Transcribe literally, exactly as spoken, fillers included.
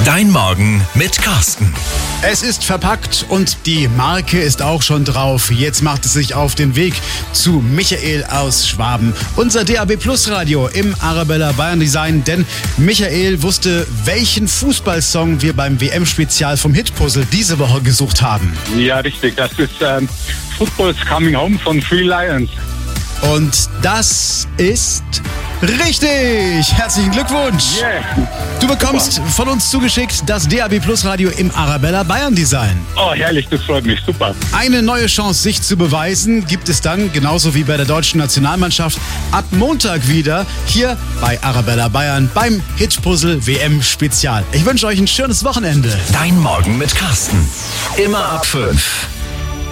Dein Morgen mit Carsten. Es ist verpackt und die Marke ist auch schon drauf. Jetzt macht es sich auf den Weg zu Michael aus Schwaben. Unser D A B Plus Radio im Arabella Bayern Design. Denn Michael wusste, welchen Fußballsong wir beim W M-Spezial vom Hitpuzzle diese Woche gesucht haben. Ja, richtig. Das ist ähm, Football's Coming Home von Three Lions. Und das ist richtig. Herzlichen Glückwunsch. Yeah. Du bekommst Super. von uns zugeschickt das D A B Plus Radio im Arabella Bayern Design. Oh, herrlich, das freut mich. Super. Eine neue Chance, sich zu beweisen, gibt es dann, genauso wie bei der deutschen Nationalmannschaft, ab Montag wieder hier bei Arabella Bayern beim Hitpuzzle W M Spezial. Ich wünsche euch ein schönes Wochenende. Dein Morgen mit Carsten. Immer ab fünf.